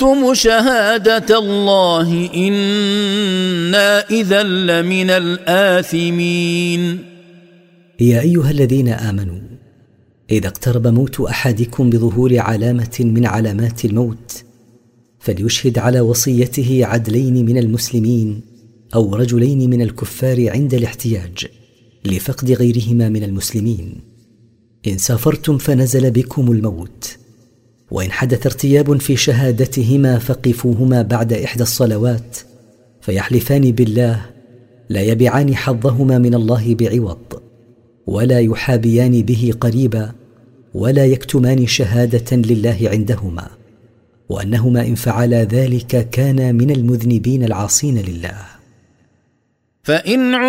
كتمتم شهادة الله إنا إذا لمن الآثمين. يا أيها الذين آمنوا إذا اقترب موت أحدكم بظهور علامة من علامات الموت فليشهد على وصيته عدلين من المسلمين أو رجلين من الكفار عند الاحتياج لفقد غيرهما من المسلمين. إن سافرتم فنزل بكم الموت وإن حدث ارتياب في شهادتهما فقفوهما بعد إحدى الصلوات فيحلفان بالله لا يبيعان حظهما من الله بعوض ولا يحابيان به قريبا ولا يكتمان شهادة لله عندهما، وأنهما إن فعلا ذلك كانا من المذنبين العاصين لله. فإن